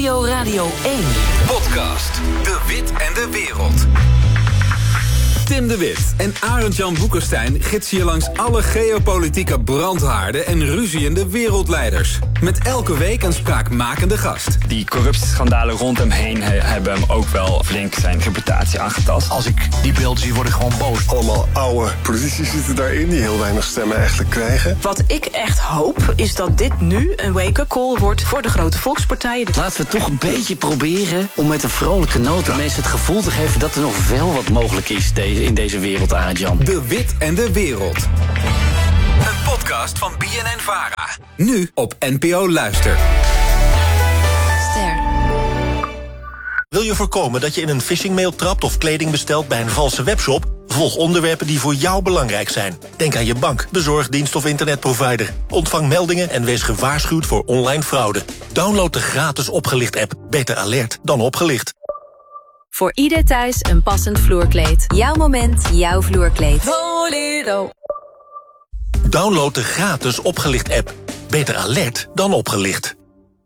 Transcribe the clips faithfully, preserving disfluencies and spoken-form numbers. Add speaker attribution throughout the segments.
Speaker 1: O Radio één.
Speaker 2: Podcast De Wit en de Wereld. Tim de Wit en Arend-Jan Boekenstein gidsen je langs alle geopolitieke brandhaarden en ruziende wereldleiders. Met elke week een spraakmakende gast.
Speaker 3: Die corruptieschandalen rond hem heen he- hebben hem ook wel flink zijn reputatie aangetast.
Speaker 4: Als ik die beelden zie, word ik gewoon boos.
Speaker 5: Allemaal oude politici zitten daarin die heel weinig stemmen eigenlijk krijgen.
Speaker 1: Wat ik echt hoop, is dat dit nu een wake-up call wordt voor de grote volkspartijen.
Speaker 6: Laten we toch een beetje proberen om met een vrolijke noot de mensen het gevoel te geven dat er nog wel wat mogelijk is deze, in deze wereld, Arend-Jan.
Speaker 2: De Wit en de Wereld. Een podcast van B N N-Vara. Nu op N P O Luister.
Speaker 7: Ster.
Speaker 4: Wil je voorkomen dat je in een phishingmail trapt of kleding bestelt bij een valse webshop? Volg onderwerpen die voor jou belangrijk zijn. Denk aan je bank, bezorgdienst of internetprovider. Ontvang meldingen en wees gewaarschuwd voor online fraude. Download de gratis Opgelicht-app. Beter alert dan opgelicht.
Speaker 7: Voor ieder thuis een passend vloerkleed. Jouw moment, jouw vloerkleed. Voledo.
Speaker 4: Download de gratis Opgelicht-app. Beter alert dan opgelicht.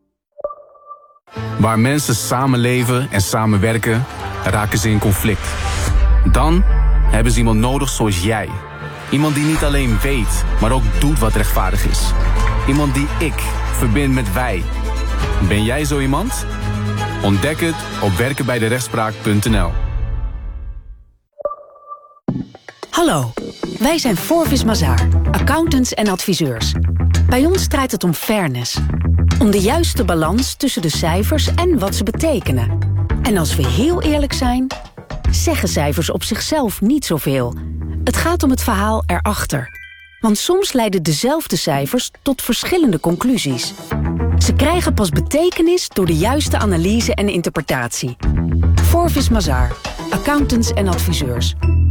Speaker 8: Waar mensen samenleven en samenwerken, raken ze in conflict. Dan hebben ze iemand nodig zoals jij. Iemand die niet alleen weet, maar ook doet wat rechtvaardig is. Iemand die ik verbind met wij. Ben jij zo iemand? Ontdek het op werken bij de rechtspraak punt n l.
Speaker 9: Hallo, wij zijn Forvis Mazars, accountants en adviseurs. Bij ons draait het om fairness. Om de juiste balans tussen de cijfers en wat ze betekenen. En als we heel eerlijk zijn, zeggen cijfers op zichzelf niet zoveel. Het gaat om het verhaal erachter. Want soms leiden dezelfde cijfers tot verschillende conclusies. Ze krijgen pas betekenis door de juiste analyse en interpretatie. Forvis Mazars, accountants en adviseurs.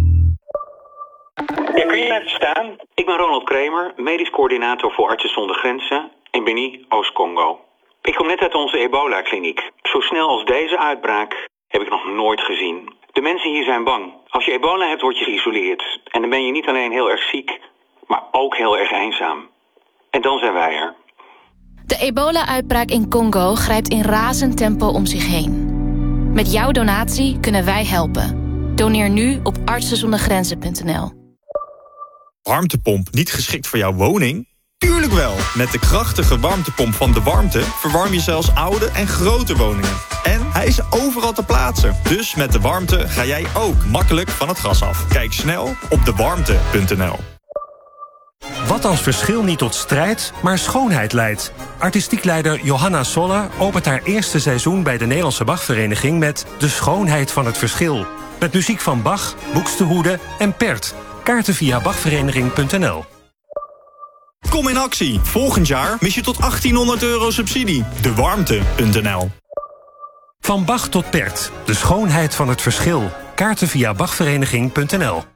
Speaker 10: Ja, kun je even staan? Ik ben Ronald Kramer, medisch coördinator voor Artsen zonder Grenzen in Beni, Oost-Congo. Ik kom net uit onze ebola-kliniek. Zo snel als deze uitbraak heb ik nog nooit gezien. De mensen hier zijn bang. Als je ebola hebt, word je geïsoleerd. En dan ben je niet alleen heel erg ziek, maar ook heel erg eenzaam. En dan zijn wij er.
Speaker 11: De ebola-uitbraak in Congo grijpt in razend tempo om zich heen. Met jouw donatie kunnen wij helpen. Doneer nu op artsen zonder grenzen punt n l.
Speaker 12: Warmtepomp niet geschikt voor jouw woning? Tuurlijk wel! Met de krachtige warmtepomp van De Warmte verwarm je zelfs oude en grote woningen. En hij is overal te plaatsen. Dus met De Warmte ga jij ook makkelijk van het gas af. Kijk snel op de warmte punt n l.
Speaker 13: Wat als verschil niet tot strijd, maar schoonheid leidt? Artistiek leider Johanna Soller opent haar eerste seizoen bij de Nederlandse Bachvereniging met De Schoonheid van het Verschil. Met muziek van Bach, Buxtehude en Pert. Kaarten via bachvereniging punt n l.
Speaker 12: Kom in actie. Volgend jaar mis je tot achttienhonderd euro subsidie. de warmte punt n l.
Speaker 13: Van Bach tot Pert. De Schoonheid van het Verschil. Kaarten via bachvereniging punt n l.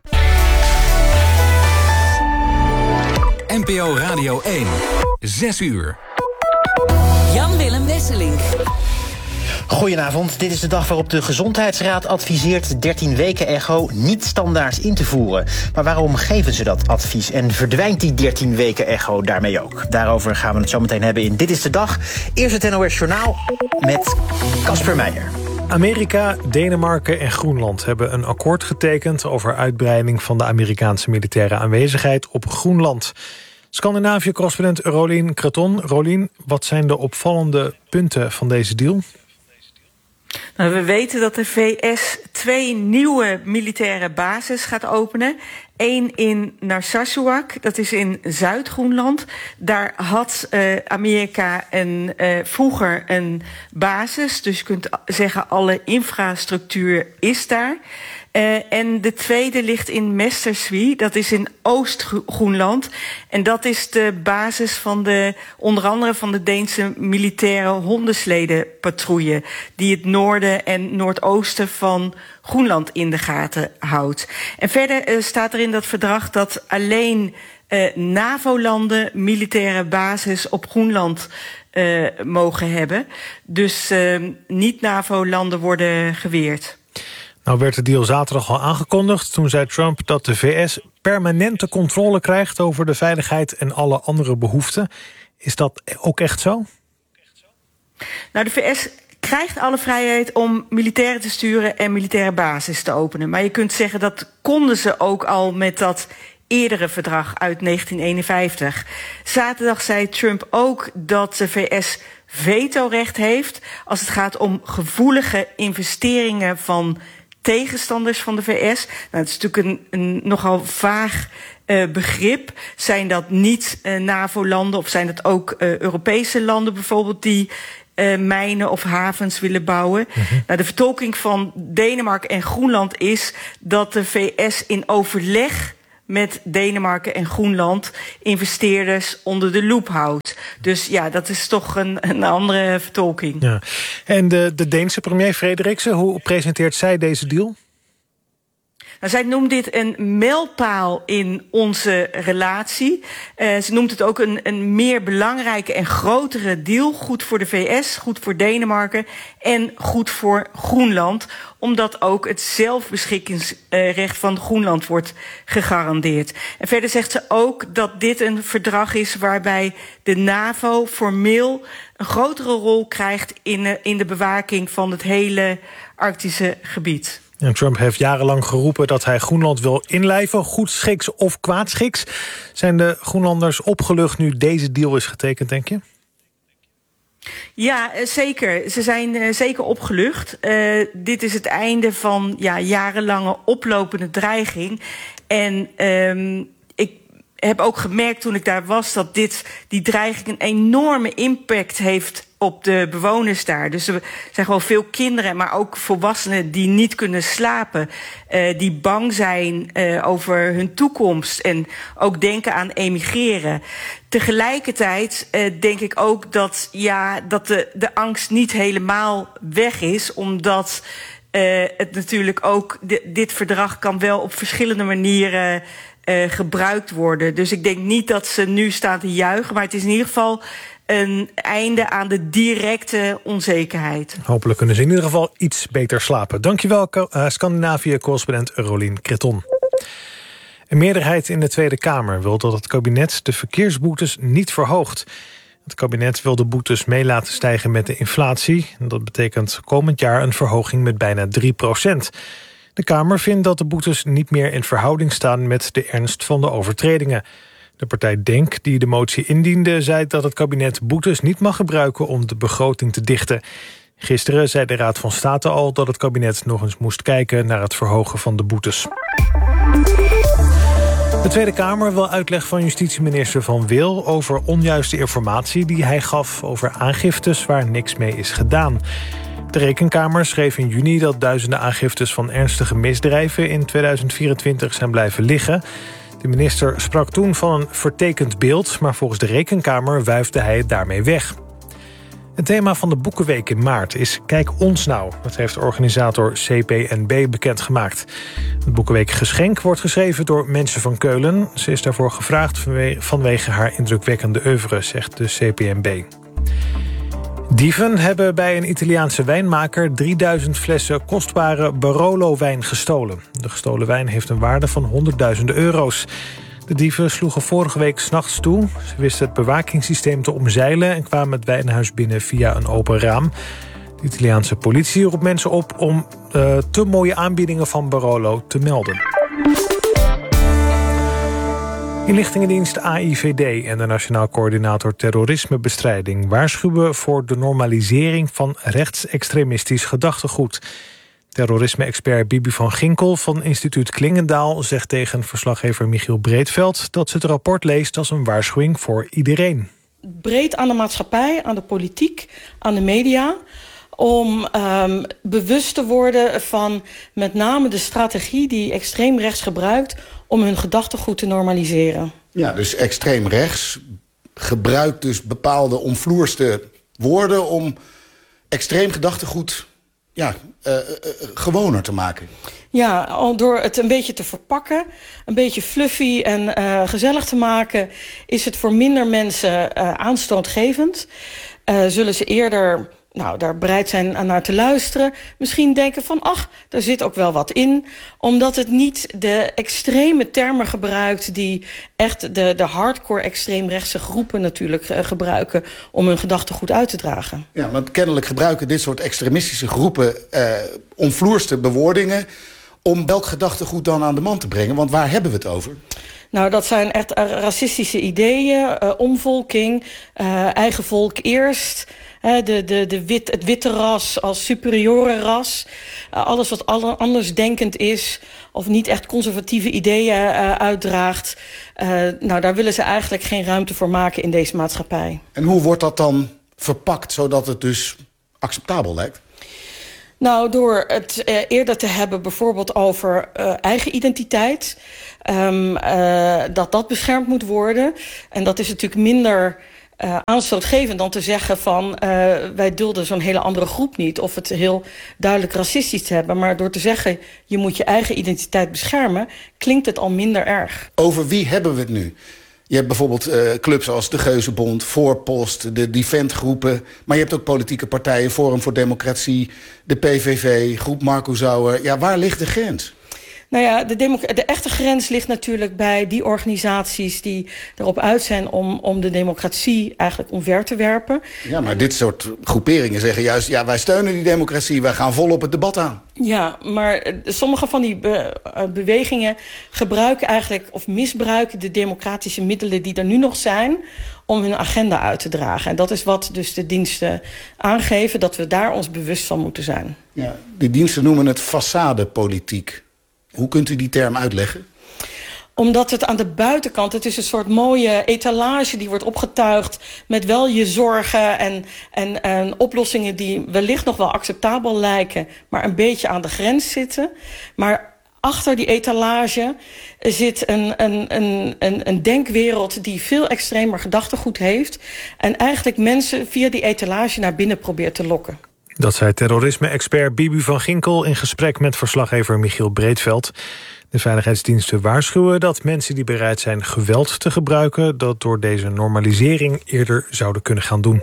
Speaker 2: N P O Radio één. Zes uur.
Speaker 1: Jan-Willem Wesselink.
Speaker 14: Goedenavond, dit is de dag waarop de Gezondheidsraad adviseert dertien weken echo niet standaard in te voeren. Maar waarom geven ze dat advies en verdwijnt die dertien weken echo daarmee ook? Daarover gaan we het zo meteen hebben in Dit is de Dag. Eerst het N O S Journaal met Casper Meijer.
Speaker 15: Amerika, Denemarken en Groenland hebben een akkoord getekend over uitbreiding van de Amerikaanse militaire aanwezigheid op Groenland. Scandinavië-correspondent Rolien Creton. Rolien, wat zijn de opvallende punten van deze deal?
Speaker 16: Nou, we weten dat de V S twee nieuwe militaire bases gaat openen. Eén in Narsarsuaq, dat is in Zuid-Groenland. Daar had uh, Amerika een, uh, vroeger een basis. Dus je kunt zeggen, alle infrastructuur is daar. Uh, en de tweede ligt in Mestersvig, dat is in Oost-Groenland. En dat is de basis van de, onder andere van de Deense militaire hondensledenpatrouille, die het noorden en noordoosten van Groenland in de gaten houdt. En verder uh, staat er in dat verdrag dat alleen uh, NAVO-landen militaire basis op Groenland uh, mogen hebben. Dus uh, niet-NAVO-landen worden geweerd.
Speaker 15: Nou werd de deal zaterdag al aangekondigd. Toen zei Trump dat de V S permanente controle krijgt over de veiligheid en alle andere behoeften. Is dat ook echt zo?
Speaker 16: Nou, de V S krijgt alle vrijheid om militairen te sturen en militaire bases te openen. Maar je kunt zeggen dat konden ze ook al met dat eerdere verdrag uit negentien eenenvijftig. Zaterdag zei Trump ook dat de V S vetorecht heeft als het gaat om gevoelige investeringen van tegenstanders van de V S. Nou, het is natuurlijk een, een nogal vaag uh, begrip. Zijn dat niet uh, NAVO-landen of zijn dat ook uh, Europese landen bijvoorbeeld die uh, mijnen of havens willen bouwen? Mm-hmm. Nou, de vertolking van Denemarken en Groenland is dat de V S in overleg met Denemarken en Groenland investeerders onder de loep houdt. Dus ja, dat is toch een, een andere vertolking.
Speaker 15: Ja. En de, de Deense premier Frederiksen, hoe presenteert zij deze deal?
Speaker 16: Nou, zij noemt dit een mijlpaal in onze relatie. Uh, ze noemt het ook een, een meer belangrijke en grotere deal. Goed voor de V S, goed voor Denemarken en goed voor Groenland. Omdat ook het zelfbeschikkingsrecht van Groenland wordt gegarandeerd. En verder zegt ze ook dat dit een verdrag is waarbij de NAVO formeel een grotere rol krijgt in, in de bewaking van het hele Arctische gebied.
Speaker 15: En Trump heeft jarenlang geroepen dat hij Groenland wil inlijven, goedschiks of kwaadschiks. Zijn de Groenlanders opgelucht nu deze deal is getekend, denk je?
Speaker 16: Ja, zeker. Ze zijn uh, zeker opgelucht. Uh, dit is het einde van ja, jarenlange oplopende dreiging. En um, ik heb ook gemerkt toen ik daar was dat dit, die dreiging een enorme impact heeft op de bewoners daar. Dus er zijn gewoon veel kinderen, maar ook volwassenen die niet kunnen slapen. Uh, die bang zijn uh, over hun toekomst en ook denken aan emigreren. Tegelijkertijd uh, denk ik ook dat, ja, dat de, de angst niet helemaal weg is, omdat uh, het natuurlijk ook, de, dit verdrag kan wel op verschillende manieren uh, gebruikt worden. Dus ik denk niet dat ze nu staan te juichen, maar het is in ieder geval een einde aan de directe onzekerheid.
Speaker 15: Hopelijk kunnen ze in ieder geval iets beter slapen. Dankjewel, uh, Scandinavië-correspondent Rolien Kreton. Een meerderheid in de Tweede Kamer wil dat het kabinet de verkeersboetes niet verhoogt. Het kabinet wil de boetes mee laten stijgen met de inflatie. Dat betekent komend jaar een verhoging met bijna drie procent. De Kamer vindt dat de boetes niet meer in verhouding staan met de ernst van de overtredingen. De partij Denk, die de motie indiende, zei dat het kabinet boetes niet mag gebruiken om de begroting te dichten. Gisteren zei de Raad van State al dat het kabinet nog eens moest kijken naar het verhogen van de boetes. De Tweede Kamer wil uitleg van justitieminister Van Wil over onjuiste informatie die hij gaf over aangiftes waar niks mee is gedaan. De Rekenkamer schreef in juni dat duizenden aangiftes van ernstige misdrijven in tweeduizend vierentwintig zijn blijven liggen. De minister sprak toen van een vertekend beeld, maar volgens de Rekenkamer wuifde hij het daarmee weg. Het thema van de Boekenweek in maart is Kijk ons nou. Dat heeft organisator C P N B bekendgemaakt. Het Boekenweek Geschenk wordt geschreven door Mensen van Keulen. Ze is daarvoor gevraagd vanwege haar indrukwekkende oeuvre, zegt de C P N B. Dieven hebben bij een Italiaanse wijnmaker drieduizend flessen kostbare Barolo-wijn gestolen. De gestolen wijn heeft een waarde van honderdduizenden euro's. De dieven sloegen vorige week 's nachts toe. Ze wisten het bewakingssysteem te omzeilen en kwamen het wijnhuis binnen via een open raam. De Italiaanse politie roept mensen op om uh, te mooie aanbiedingen van Barolo te melden. Inlichtingendienst A I V D en de Nationaal Coördinator Terrorismebestrijding waarschuwen voor de normalisering van rechtsextremistisch gedachtegoed. Terrorisme-expert Bibi van Ginkel van instituut Klingendaal zegt tegen verslaggever Michiel Breedveld dat ze het rapport leest als een waarschuwing voor iedereen.
Speaker 17: Breed aan de maatschappij, aan de politiek, aan de media, om um, bewust te worden van met name de strategie die extreem rechts gebruikt om hun gedachtegoed te normaliseren.
Speaker 18: Ja, dus extreem rechts gebruikt dus bepaalde omvloerste woorden om extreem gedachtegoed ja, uh, uh, gewoner te maken.
Speaker 17: Ja, al door het een beetje te verpakken, een beetje fluffy en uh, gezellig te maken, is het voor minder mensen uh, aanstootgevend. Uh, zullen ze eerder nou, daar bereid zijn aan naar te luisteren, misschien denken van, ach, daar zit ook wel wat in. Omdat het niet de extreme termen gebruikt die echt de, de hardcore extreemrechtse groepen natuurlijk uh, gebruiken om hun gedachtegoed uit te dragen.
Speaker 18: Ja, want kennelijk gebruiken dit soort extremistische groepen uh, omvloerste bewoordingen om welk gedachtegoed dan aan de man te brengen. Want waar hebben we het over?
Speaker 17: Nou, dat zijn echt racistische ideeën, uh, omvolking, uh, eigen volk eerst. Uh, de, de, de wit, het witte ras als superiore ras. Uh, alles wat alle, andersdenkend is of niet echt conservatieve ideeën uh, uitdraagt. Uh, nou, daar willen ze eigenlijk geen ruimte voor maken in deze maatschappij.
Speaker 18: En hoe wordt dat dan verpakt zodat het dus acceptabel lijkt?
Speaker 17: Nou, door het uh, eerder te hebben bijvoorbeeld over uh, eigen identiteit. Um, uh, dat dat beschermd moet worden. En dat is natuurlijk minder uh, aanstootgevend dan te zeggen van uh, wij dulden zo'n hele andere groep niet. Of het heel duidelijk racistisch te hebben. Maar door te zeggen je moet je eigen identiteit beschermen, klinkt het al minder erg.
Speaker 18: Over wie hebben we het nu? Je hebt bijvoorbeeld uh, clubs als de Geuzenbond, Voorpost, de Defend-groepen. Maar je hebt ook politieke partijen, Forum voor Democratie, de P V V, Groep Marco Zouwer. Ja, waar ligt de grens?
Speaker 17: Nou ja, de, democ- de echte grens ligt natuurlijk bij die organisaties die erop uit zijn om, om de democratie eigenlijk omver te werpen.
Speaker 18: Ja, maar dit soort groeperingen zeggen juist, ja, wij steunen die democratie, wij gaan vol op het debat aan.
Speaker 17: Ja, maar sommige van die be- bewegingen gebruiken eigenlijk of misbruiken de democratische middelen die er nu nog zijn om hun agenda uit te dragen. En dat is wat dus de diensten aangeven, dat we daar ons bewust van moeten zijn.
Speaker 18: Ja, die diensten noemen het façadepolitiek. Hoe kunt u die term uitleggen?
Speaker 17: Omdat het aan de buitenkant, het is een soort mooie etalage die wordt opgetuigd met wel je zorgen en, en, en oplossingen die wellicht nog wel acceptabel lijken, maar een beetje aan de grens zitten. Maar achter die etalage zit een, een, een, een, een denkwereld die veel extremer gedachtegoed heeft en eigenlijk mensen via die etalage naar binnen probeert te lokken.
Speaker 15: Dat zei terrorisme-expert Bibi van Ginkel in gesprek met verslaggever Michiel Breedveld. De veiligheidsdiensten waarschuwen dat mensen die bereid zijn geweld te gebruiken dat door deze normalisering eerder zouden kunnen gaan doen.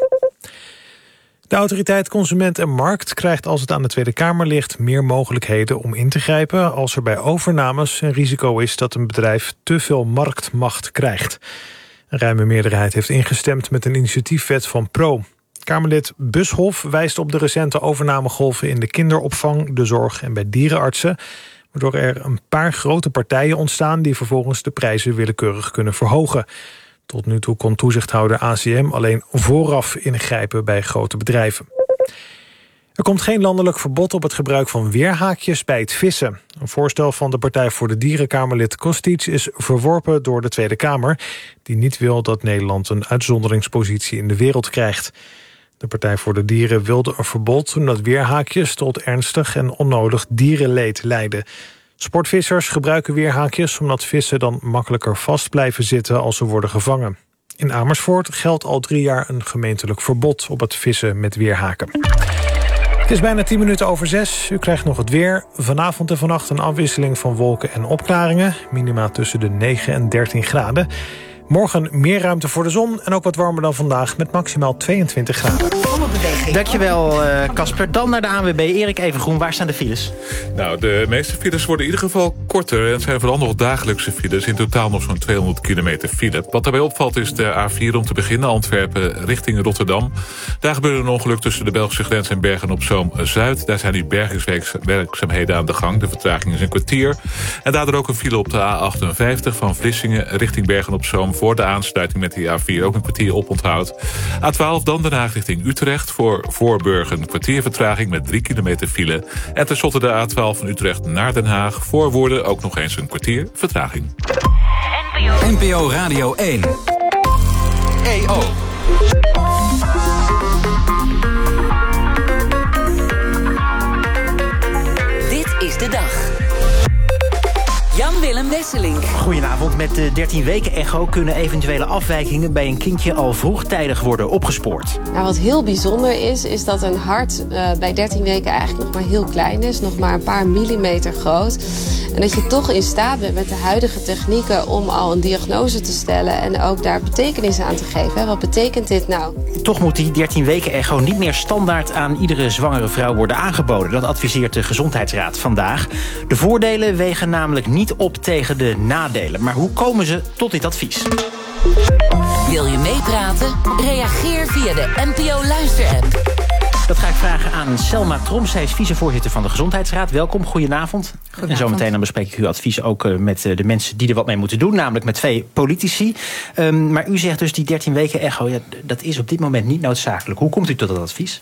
Speaker 15: De autoriteit Consument en Markt krijgt als het aan de Tweede Kamer ligt meer mogelijkheden om in te grijpen als er bij overnames een risico is dat een bedrijf te veel marktmacht krijgt. Een ruime meerderheid heeft ingestemd met een initiatiefwet van Pro. Kamerlid Bushoff wijst op de recente overnamegolven in de kinderopvang, de zorg en bij dierenartsen, waardoor er een paar grote partijen ontstaan die vervolgens de prijzen willekeurig kunnen verhogen. Tot nu toe kon toezichthouder A C M alleen vooraf ingrijpen bij grote bedrijven. Er komt geen landelijk verbod op het gebruik van weerhaakjes bij het vissen. Een voorstel van de Partij voor de Dieren Kamerlid Kostic is verworpen door de Tweede Kamer, die niet wil dat Nederland een uitzonderingspositie in de wereld krijgt. De Partij voor de Dieren wilde een verbod omdat weerhaakjes tot ernstig en onnodig dierenleed leiden. Sportvissers gebruiken weerhaakjes omdat vissen dan makkelijker vast blijven zitten als ze worden gevangen. In Amersfoort geldt al drie jaar een gemeentelijk verbod op het vissen met weerhaken. Het is bijna tien minuten over zes. U krijgt nog het weer. Vanavond en vannacht een afwisseling van wolken en opklaringen. Minima tussen de negen en dertien graden. Morgen meer ruimte voor de zon en ook wat warmer dan vandaag met maximaal tweeëntwintig graden.
Speaker 14: Dankjewel Casper. Uh, Dan naar de A N W B. Erik Evengroen, waar staan de files?
Speaker 19: Nou, de meeste files worden in ieder geval korter. En het zijn vooral nog dagelijkse files. In totaal nog zo'n tweehonderd kilometer file. Wat daarbij opvalt is de A vier om te beginnen. Antwerpen richting Rotterdam. Daar gebeurde een ongeluk tussen de Belgische grens en Bergen-op-Zoom-Zuid. Daar zijn nu bergingswerkzaamheden aan de gang. De vertraging is een kwartier. En daardoor ook een file op de A achtenvijftig van Vlissingen richting Bergen-op-Zoom. Voor de aansluiting met die A vier ook een kwartier oponthoud. A twaalf dan Den Haag richting Utrecht. Voor Voorburg een kwartier vertraging met drie kilometer file. En tenslotte de A twaalf van Utrecht naar Den Haag. Voor Woerden ook nog eens een kwartier vertraging.
Speaker 2: N P O Radio één. E O.
Speaker 20: Dit is de dag. Jan Willem West. Wesseling.
Speaker 14: Goedenavond. Met de dertien weken echo kunnen eventuele afwijkingen bij een kindje al vroegtijdig worden opgespoord.
Speaker 21: Nou, wat heel bijzonder is, is dat een hart uh, bij dertien weken eigenlijk nog maar heel klein is. Nog maar een paar millimeter groot. En dat je toch in staat bent met de huidige technieken om al een diagnose te stellen en ook daar betekenis aan te geven. Wat betekent dit nou?
Speaker 14: Toch moet die dertien weken echo niet meer standaard aan iedere zwangere vrouw worden aangeboden. Dat adviseert de Gezondheidsraad vandaag. De voordelen wegen namelijk niet op tegen de nadelen. Maar hoe komen ze tot dit advies?
Speaker 20: Wil je meepraten? Reageer via de N P O Luister-app.
Speaker 14: Dat ga ik vragen aan Selma Trom. Zij is vicevoorzitter van de Gezondheidsraad. Welkom, goedenavond.
Speaker 22: Goedenavond.
Speaker 14: En zometeen dan bespreek ik uw advies ook uh, met uh, de mensen die er wat mee moeten doen. Namelijk met twee politici. Um, maar u zegt dus die dertien weken echo, ja, dat is op dit moment niet noodzakelijk. Hoe komt u tot dat advies?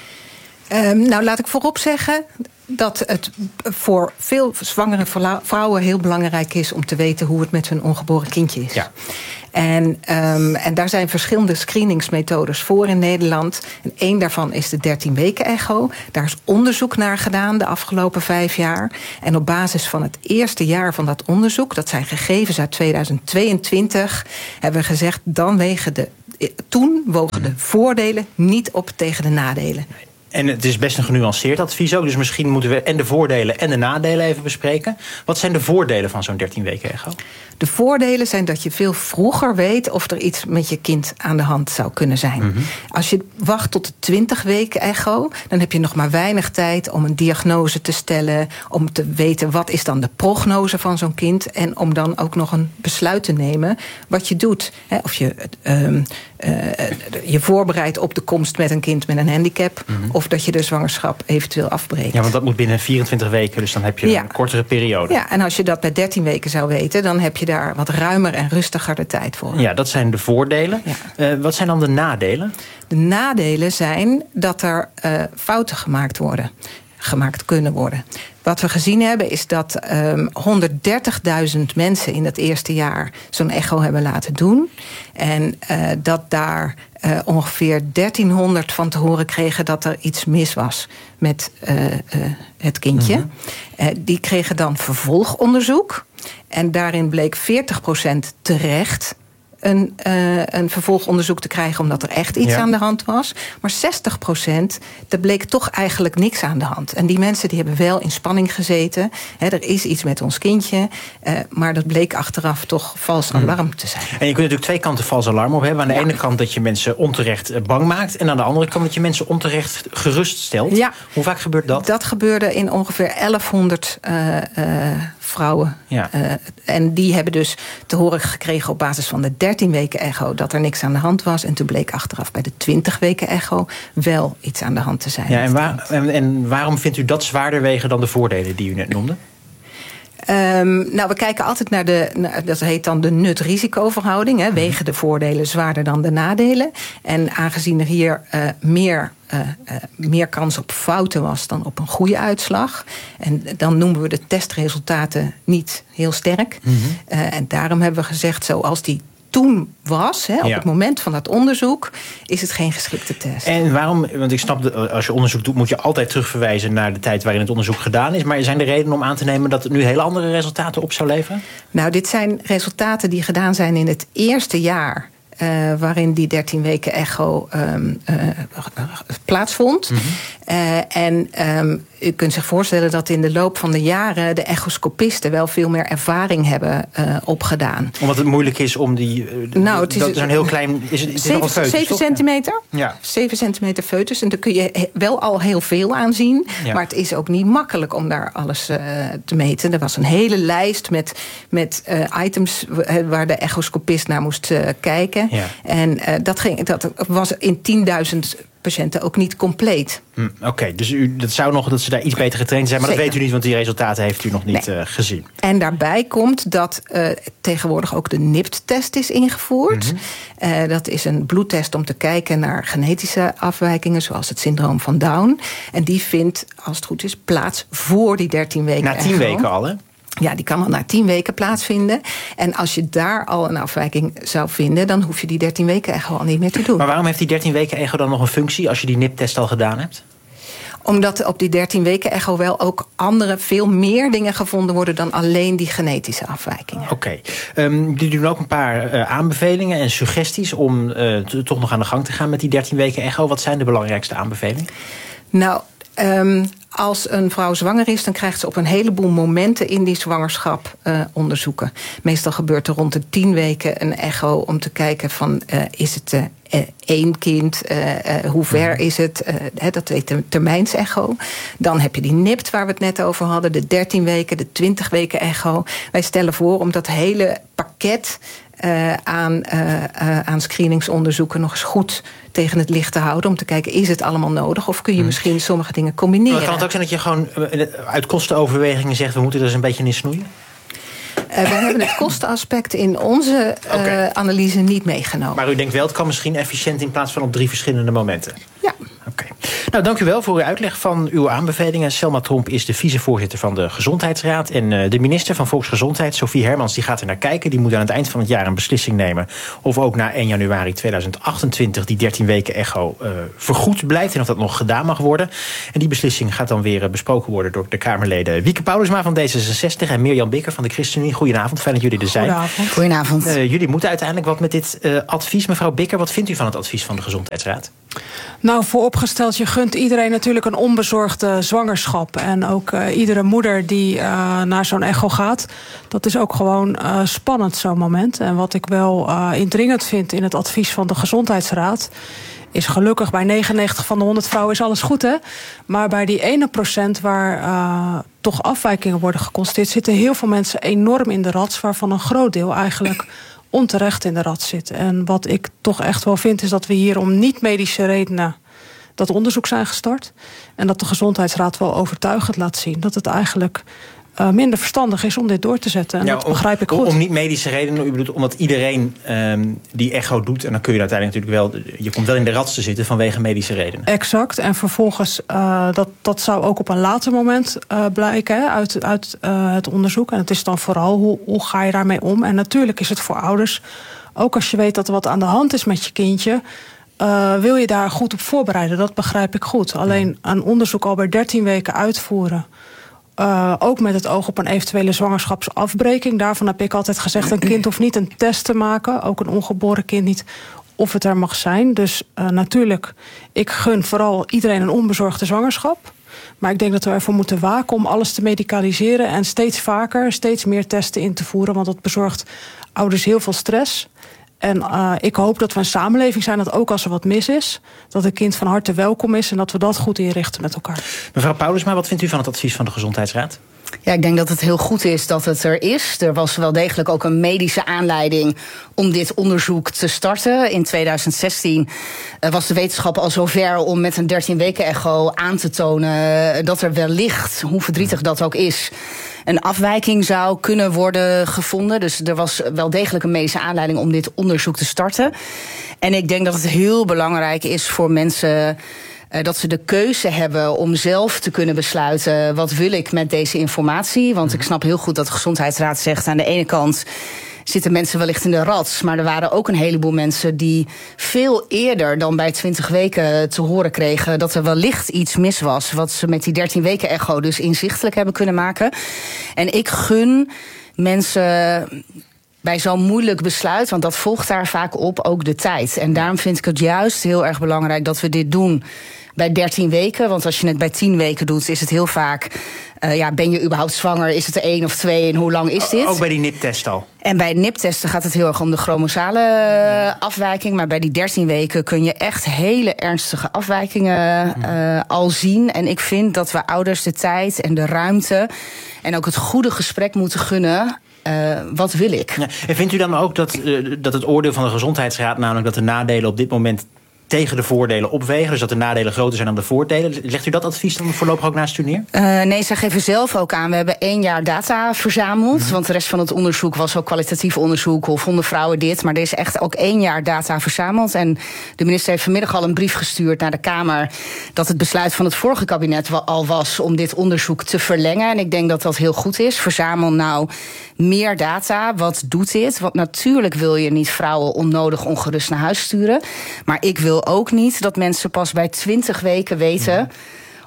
Speaker 22: Um, nou, laat ik voorop zeggen dat het voor veel zwangere vrouwen heel belangrijk is om te weten hoe het met hun ongeboren kindje is. Ja. En, um, en daar zijn verschillende screeningsmethodes voor in Nederland. En één daarvan is de dertien weken echo. Daar is onderzoek naar gedaan de afgelopen vijf jaar. En op basis van het eerste jaar van dat onderzoek, dat zijn gegevens uit tweeduizend tweeëntwintig, hebben we gezegd, dan wegen de, toen wogen de voordelen niet op tegen de nadelen.
Speaker 14: En het is best een genuanceerd advies ook. Dus misschien moeten we en de voordelen en de nadelen even bespreken. Wat zijn de voordelen van zo'n dertien weken echo?
Speaker 22: De voordelen zijn dat je veel vroeger weet of er iets met je kind aan de hand zou kunnen zijn. Mm-hmm. Als je wacht tot de twintig weken echo, dan heb je nog maar weinig tijd om een diagnose te stellen, om te weten wat is dan de prognose van zo'n kind en om dan ook nog een besluit te nemen wat je doet. He, of je um, uh, je voorbereidt op de komst met een kind met een handicap, mm-hmm. of dat je de zwangerschap eventueel afbreekt.
Speaker 14: Ja, want dat moet binnen vierentwintig weken, dus dan heb je ja. een kortere periode.
Speaker 22: Ja, en als je dat bij dertien weken zou weten, dan heb je daar wat ruimer en rustiger de tijd voor.
Speaker 14: Ja, dat zijn de voordelen. Ja. Uh, wat zijn dan de nadelen?
Speaker 22: De nadelen zijn dat er uh, fouten gemaakt worden. gemaakt kunnen worden. Wat we gezien hebben is dat um, honderddertigduizend mensen in het eerste jaar zo'n echo hebben laten doen. En uh, dat daar uh, ongeveer dertienhonderd van te horen kregen dat er iets mis was met uh, uh, het kindje. Mm-hmm. Uh, die kregen dan vervolgonderzoek. En daarin bleek veertig procent terecht Een, uh, een vervolgonderzoek te krijgen omdat er echt iets ja. aan de hand was. Maar zestig procent, er bleek toch eigenlijk niks aan de hand. En die mensen die hebben wel in spanning gezeten. He, er is iets met ons kindje. Uh, maar dat bleek achteraf toch vals alarm te zijn.
Speaker 14: En je kunt natuurlijk twee kanten vals alarm op hebben. Aan de ja. ene kant dat je mensen onterecht bang maakt. En aan de andere kant dat je mensen onterecht geruststelt. Ja. Hoe vaak gebeurt dat?
Speaker 22: Dat gebeurde in ongeveer elfhonderd uh, uh, vrouwen. Ja. Uh, en die hebben dus te horen gekregen op basis van de dertien weken echo dat er niks aan de hand was. En toen bleek achteraf bij de twintig weken echo wel iets aan de hand te zijn.
Speaker 14: Ja, en, waar, en, en waarom vindt u dat zwaarder wegen dan de voordelen die u net noemde?
Speaker 22: Um, nou, we kijken altijd naar de, dat heet dan de nut-risicoverhouding. Hè, wegen de voordelen zwaarder dan de nadelen. En aangezien er hier uh, meer, uh, uh, meer kans op fouten was dan op een goede uitslag. En dan noemen we de testresultaten niet heel sterk. Mm-hmm. Uh, en daarom hebben we gezegd, zoals die toen was, hè, op ja. het moment van dat onderzoek, is het geen geschikte test.
Speaker 14: En waarom, want ik snap, dat als je onderzoek doet, moet je altijd terugverwijzen naar de tijd waarin het onderzoek gedaan is. Maar zijn er redenen om aan te nemen dat het nu hele andere resultaten op zou leveren?
Speaker 22: Nou, dit zijn resultaten die gedaan zijn in het eerste jaar Uh, waarin die dertien weken echo um, uh, plaatsvond. Mm-hmm. Uh, en um, u kunt zich voorstellen dat in de loop van de jaren de echoscopisten wel veel meer ervaring hebben uh, opgedaan.
Speaker 14: Omdat het moeilijk is om die. Uh, nou, het is, dat is een heel klein. Is het, is
Speaker 22: zeven,
Speaker 14: het foetus,
Speaker 22: zeven centimeter. Ja. Zeven centimeter foetus. En daar kun je wel al heel veel aan zien. Ja. Maar het is ook niet makkelijk om daar alles uh, te meten. Er was een hele lijst met, met uh, items waar de echoscopist naar moest uh, kijken. Ja. En uh, dat, ging, dat was in tienduizend patiënten ook niet compleet.
Speaker 14: Hm, Oké, okay, dus u, dat zou nog dat ze daar iets beter getraind zijn, maar Zeker. Dat weet u niet, want die resultaten heeft u nog niet nee. uh, gezien.
Speaker 22: En daarbij komt dat uh, tegenwoordig ook de N I P T-test is ingevoerd. Mm-hmm. Uh, dat is een bloedtest om te kijken naar genetische afwijkingen, zoals het syndroom van Down. En die vindt, als het goed is, plaats voor die dertien weken.
Speaker 14: Na tien weken al, hè?
Speaker 22: Ja, die kan al na tien weken plaatsvinden. En als je daar al een afwijking zou vinden, dan hoef je die dertien weken echo al niet meer te doen.
Speaker 14: Maar waarom heeft die dertien weken echo dan nog een functie als je die N I P T-test al gedaan hebt?
Speaker 22: Omdat op die dertien weken echo wel ook andere, veel meer dingen gevonden worden dan alleen die genetische afwijkingen.
Speaker 14: Oké. Okay. Um, jullie doen ook een paar uh, aanbevelingen en suggesties om uh, t- toch nog aan de gang te gaan met die dertien weken echo. Wat zijn de belangrijkste aanbevelingen?
Speaker 22: Nou, um, als een vrouw zwanger is, dan krijgt ze op een heleboel momenten in die zwangerschap uh, onderzoeken. Meestal gebeurt er rond de tien weken een echo om te kijken van uh, is het uh, Uh, één kind, uh, uh, hoe ver is het? Uh, he, dat heet de termijnsecho. Dan heb je die N I P T waar we het net over hadden, de dertien weken, de twintig weken echo. Wij stellen voor om dat hele pakket uh, aan, uh, uh, aan screeningsonderzoeken nog eens goed tegen het licht te houden, om te kijken, is het allemaal nodig? Of kun je misschien sommige dingen combineren?
Speaker 14: Maar kan het ook zijn dat je gewoon uh, uit kostenoverwegingen zegt, we moeten er eens een beetje in snoeien?
Speaker 22: Uh, we hebben het kostenaspect in onze uh, okay. analyse niet meegenomen.
Speaker 14: Maar u denkt wel, het kan misschien efficiënt in plaats van op drie verschillende momenten?
Speaker 22: Ja.
Speaker 14: Oké. Okay. Nou, dank u wel voor uw uitleg van uw aanbevelingen. Selma Tromp is de vicevoorzitter van de Gezondheidsraad. En uh, de minister van Volksgezondheid, Sophie Hermans, die gaat er naar kijken. Die moet aan het eind van het jaar een beslissing nemen of ook na één januari tweeduizend achtentwintig die dertien weken echo uh, vergoed blijft en of dat nog gedaan mag worden. En die beslissing gaat dan weer uh, besproken worden door de Kamerleden Wieke Paulusma van D zesenzestig en Mirjam Bikker van de ChristenUnie. Goedenavond, fijn dat jullie er zijn.
Speaker 3: Goedenavond. Goedenavond.
Speaker 14: Uh, jullie moeten uiteindelijk wat met dit uh, advies. Mevrouw Bikker, wat vindt u van het advies van de Gezondheidsraad?
Speaker 3: Nou, vooropgesteld, je gunt iedereen natuurlijk een onbezorgde zwangerschap. En ook uh, iedere moeder die uh, naar zo'n echo gaat. Dat is ook gewoon uh, spannend, zo'n moment. En wat ik wel uh, indringend vind in het advies van de Gezondheidsraad, is gelukkig bij negenennegentig van de honderd vrouwen is alles goed, hè? Maar bij die ene procent waar uh, toch afwijkingen worden geconstateerd, zitten heel veel mensen enorm in de rats, waarvan een groot deel eigenlijk onterecht in de rat zit. En wat ik toch echt wel vind, is dat we hier om niet-medische redenen dat onderzoek zijn gestart. En dat de Gezondheidsraad wel overtuigend laat zien dat het eigenlijk uh, minder verstandig is om dit door te zetten. En ja, dat om, begrijp ik goed.
Speaker 14: Om niet-medische redenen, u bedoelt omdat iedereen um, die echo doet, en dan kun je uiteindelijk natuurlijk wel, je komt wel in de rats te zitten vanwege medische redenen.
Speaker 3: Exact. En vervolgens, uh, dat, dat zou ook op een later moment uh, blijken hè, uit, uit uh, het onderzoek. En het is dan vooral, hoe, hoe ga je daarmee om? En natuurlijk is het voor ouders, ook als je weet dat er wat aan de hand is met je kindje, Uh, wil je daar goed op voorbereiden? Dat begrijp ik goed. Alleen een onderzoek al bij dertien weken uitvoeren, Uh, ook met het oog op een eventuele zwangerschapsafbreking. Daarvan heb ik altijd gezegd, een kind hoeft niet een test te maken, ook een ongeboren kind niet, of het er mag zijn. Dus uh, natuurlijk, ik gun vooral iedereen een onbezorgde zwangerschap. Maar ik denk dat we ervoor moeten waken om alles te medicaliseren en steeds vaker, steeds meer testen in te voeren. Want dat bezorgt ouders heel veel stress. En uh, ik hoop dat we een samenleving zijn dat ook als er wat mis is, dat het kind van harte welkom is en dat we dat goed inrichten met elkaar.
Speaker 14: Mevrouw Paulusma, wat vindt u van het advies van de Gezondheidsraad?
Speaker 5: Ja, ik denk dat het heel goed is dat het er is. Er was wel degelijk ook een medische aanleiding om dit onderzoek te starten. In tweeduizend zestien was de wetenschap al zover om met een dertien weken echo aan te tonen dat er wellicht, hoe verdrietig dat ook is, een afwijking zou kunnen worden gevonden. Dus er was wel degelijk een medische aanleiding om dit onderzoek te starten. En ik denk dat het heel belangrijk is voor mensen Uh, dat ze de keuze hebben om zelf te kunnen besluiten, wat wil ik met deze informatie? Want ik snap heel goed dat de Gezondheidsraad zegt, aan de ene kant zitten mensen wellicht in de rats, maar er waren ook een heleboel mensen die veel eerder dan bij twintig weken te horen kregen dat er wellicht iets mis was, wat ze met die dertien weken echo dus inzichtelijk hebben kunnen maken. En ik gun mensen bij zo'n moeilijk besluit, want dat volgt daar vaak op, ook de tijd. En daarom vind ik het juist heel erg belangrijk dat we dit doen bij dertien weken. Want als je het bij tien weken doet, is het heel vaak, Uh, ja, ben je überhaupt zwanger? Is het er één of twee en hoe lang is dit?
Speaker 14: Ook bij die N I P T-test al.
Speaker 5: En bij N I P T-testen gaat het heel erg om de chromosale uh, afwijking. Maar bij die dertien weken kun je echt hele ernstige afwijkingen uh, al zien. En ik vind dat we ouders de tijd en de ruimte en ook het goede gesprek moeten gunnen. Uh, wat wil ik?
Speaker 14: Ja, en vindt u dan ook dat, uh, dat het oordeel van de Gezondheidsraad, namelijk dat de nadelen op dit moment tegen de voordelen opwegen, dus dat de nadelen groter zijn dan de voordelen, legt u dat advies dan voorlopig ook naast u neer?
Speaker 5: Uh, nee, zij geven zelf ook aan. We hebben één jaar data verzameld, mm-hmm. want de rest van het onderzoek was ook kwalitatief onderzoek, of vonden vrouwen dit, maar er is echt ook één jaar data verzameld. En de minister heeft vanmiddag al een brief gestuurd naar de Kamer dat het besluit van het vorige kabinet al was om dit onderzoek te verlengen. En ik denk dat dat heel goed is. Verzamel nou meer data. Wat doet dit? Want natuurlijk wil je niet vrouwen onnodig ongerust naar huis sturen, maar ik wil ook niet dat mensen pas bij twintig weken weten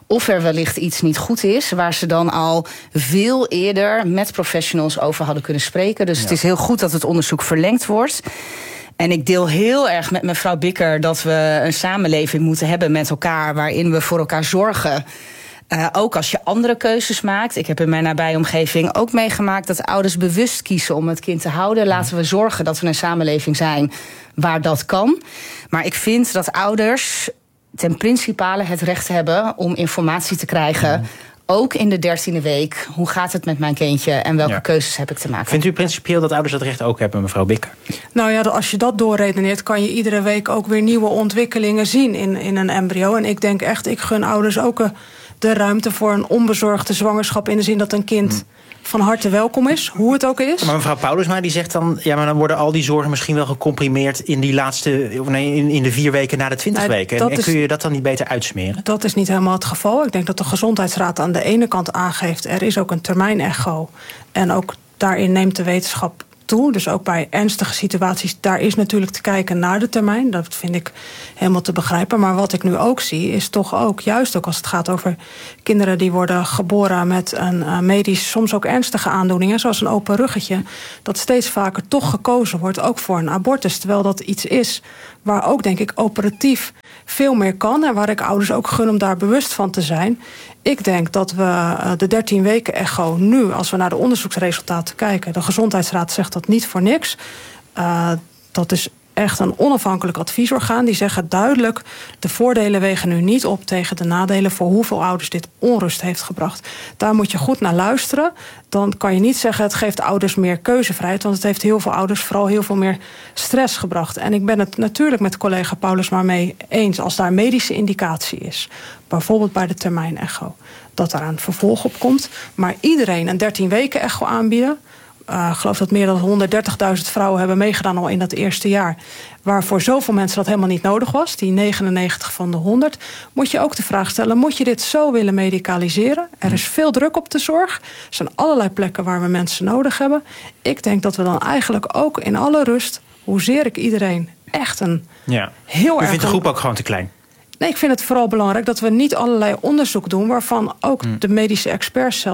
Speaker 5: of er wellicht iets niet goed is, waar ze dan al veel eerder met professionals over hadden kunnen spreken. Dus ja. Het is heel goed dat het onderzoek verlengd wordt. En ik deel heel erg met mevrouw Bikker dat we een samenleving moeten hebben met elkaar, waarin we voor elkaar zorgen. Uh, ook als je andere keuzes maakt. Ik heb in mijn nabije omgeving ook meegemaakt dat ouders bewust kiezen om het kind te houden. Laten we zorgen dat we een samenleving zijn waar dat kan. Maar ik vind dat ouders ten principale het recht hebben om informatie te krijgen. Ook in de dertiende week. Hoe gaat het met mijn kindje en welke ja. keuzes heb ik te maken?
Speaker 14: Vindt u principieel dat ouders dat recht ook hebben, mevrouw Bikker?
Speaker 3: Nou ja, als je dat doorredeneert, kan je iedere week ook weer nieuwe ontwikkelingen zien in, in een embryo. En ik denk echt, ik gun ouders ook de ruimte voor een onbezorgde zwangerschap, in de zin dat een kind hmm. van harte welkom is, hoe het ook is.
Speaker 14: Maar mevrouw Paulusma die zegt dan, ja, maar dan worden al die zorgen misschien wel gecomprimeerd in die laatste, of nee, in, in de vier weken na de twintig nee, weken. En, en kun je dat dan niet beter uitsmeren?
Speaker 3: Dat is niet helemaal het geval. Ik denk dat de Gezondheidsraad aan de ene kant aangeeft, er is ook een termijn-echo. En ook daarin neemt de wetenschap toe. Dus ook bij ernstige situaties, daar is natuurlijk te kijken naar de termijn. Dat vind ik helemaal te begrijpen. Maar wat ik nu ook zie, is toch ook, juist ook als het gaat over kinderen die worden geboren met een uh, medisch, soms ook ernstige aandoeningen, zoals een open ruggetje, dat steeds vaker toch gekozen wordt, ook voor een abortus. Terwijl dat iets is waar ook, denk ik, operatief veel meer kan. En waar ik ouders ook gun om daar bewust van te zijn. Ik denk dat we de dertien weken echo nu, als we naar de onderzoeksresultaten kijken, de Gezondheidsraad zegt dat niet voor niks. Uh, dat is echt een onafhankelijk adviesorgaan. Die zeggen duidelijk, de voordelen wegen nu niet op tegen de nadelen voor hoeveel ouders dit onrust heeft gebracht. Daar moet je goed naar luisteren. Dan kan je niet zeggen, het geeft ouders meer keuzevrijheid, want het heeft heel veel ouders vooral heel veel meer stress gebracht. En ik ben het natuurlijk met collega Paulusma mee eens, als daar medische indicatie is, bijvoorbeeld bij de termijn-echo, dat daar een vervolg op komt. Maar iedereen een dertien weken echo aanbieden. Uh, ik geloof dat meer dan honderddertigduizend vrouwen hebben meegedaan al in dat eerste jaar. Waar voor zoveel mensen dat helemaal niet nodig was, die negenennegentig van de honderd. Moet je ook de vraag stellen, moet je dit zo willen medicaliseren? Er is veel druk op de zorg. Er zijn allerlei plekken waar we mensen nodig hebben. Ik denk dat we dan eigenlijk ook in alle rust, hoezeer ik iedereen echt een
Speaker 14: ja.
Speaker 3: heel erg...
Speaker 14: U vindt de groep ook gewoon te klein?
Speaker 3: Nee, ik vind het vooral belangrijk dat we niet allerlei onderzoek doen waarvan ook hmm. de medische experts zelf